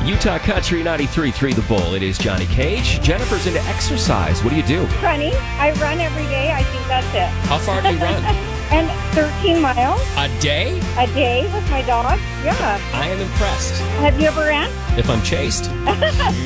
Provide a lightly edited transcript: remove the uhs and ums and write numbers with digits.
Utah Country 93.3 The Bull. It is Johnny Cage. Jennifer's into exercise. What do you do? Running. I run every day. I think that's it. How far do you run? And 13 miles A day? a day with my dog. Yeah. I am impressed. Have you ever ran? If I'm chased.